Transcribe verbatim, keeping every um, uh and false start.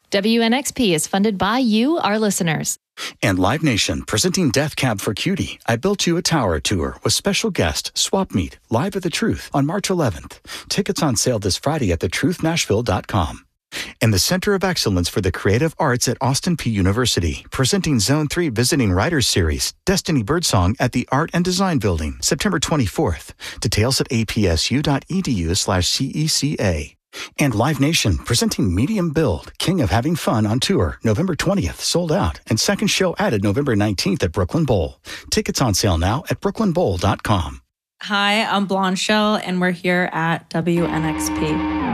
W N X P is funded by you, our listeners. And Live Nation, presenting Death Cab for Cutie, I Built You a Tower tour with special guest Swap Meet, live at The Truth on March eleventh. Tickets on sale this Friday at the truth nashville dot com. And the Center of Excellence for the Creative Arts at Austin Peay University, presenting Zone three Visiting Writers Series, Destiny Birdsong at the Art and Design Building, September twenty-fourth. Details at apsu.edu slash CECA. And Live Nation, presenting Medium Build, King of Having Fun on Tour, November twentieth, sold out, and second show added November nineteenth at Brooklyn Bowl. Tickets on sale now at brooklyn bowl dot com. Hi, I'm Blonde Shell, and we're here at W N X P.